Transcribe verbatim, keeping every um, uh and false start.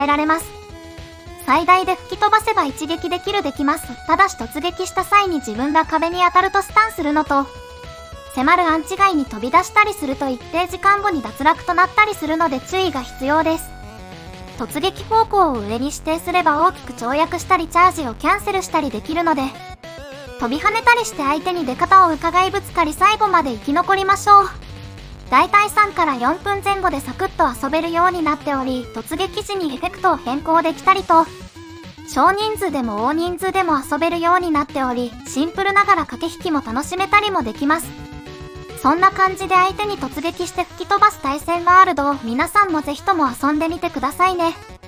えられます。最大で吹き飛ばせば一撃でキルできます。ただし突撃した際に自分が壁に当たるとスタンするのと、迫るアンチ外に飛び出したりすると一定時間後に脱落となったりするので注意が必要です。突撃方向を上に指定すれば大きく跳躍したりチャージをキャンセルしたりできるので、飛び跳ねたりして相手に出方を伺いぶつかり最後まで生き残りましょう。だいたいさんからよんぷんぜん後でサクッと遊べるようになっており、突撃時にエフェクトを変更できたりと、少人数でも大人数でも遊べるようになっており、シンプルながら駆け引きも楽しめたりもできます。そんな感じで相手に突撃して吹き飛ばす対戦ワールドを皆さんもぜひとも遊んでみてくださいね。